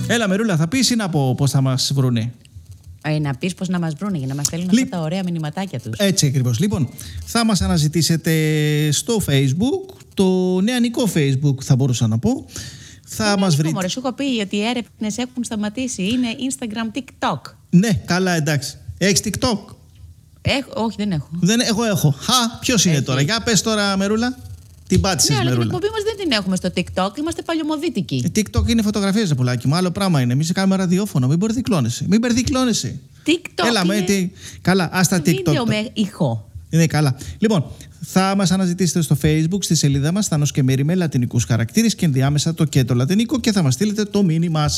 Έλα, Μερούλα, θα πεις ή να πω πώς θα μας βρούνε? Να πεις πώς να μας βρούνε για να μας στέλνουν αυτά τα ωραία μηνυματάκια τους. Έτσι ακριβώς. Λοιπόν, θα μας αναζητήσετε στο Facebook, το νεανικό Facebook θα μπορούσα να πω. Θα μας βρείτε. Μωρέ, σου έχω πει ότι οι έρευνες έχουν σταματήσει. Είναι Instagram, TikTok. Ναι, καλά, εντάξει. Έχεις TikTok? Όχι, δεν έχω. Εγώ έχω. Ποιος είναι τώρα? Για πες τώρα, Μερούλα. Την πάτησες, ναι, αλλά Μερούλα. την εκπομπή μας δεν την έχουμε στο TikTok. Είμαστε παλιωμοδίτικοι. TikTok είναι φωτογραφίες, ρε πουλάκι μου. Άλλο πράγμα είναι. Εμείς κάνουμε ραδιόφωνο. Μην μπερδικλώνεσαι. TikTok. Έλα, είναι... Καλά, ας τα TikTok. Βίντεο με ηχό. Είναι καλά. Λοιπόν, θα μας αναζητήσετε στο Facebook, στη σελίδα μας Θάνος και Μέρη με λατινικούς χαρακτήρες και ενδιάμεσα το και το λατινικό και θα μας στείλετε το μήνυμά σας.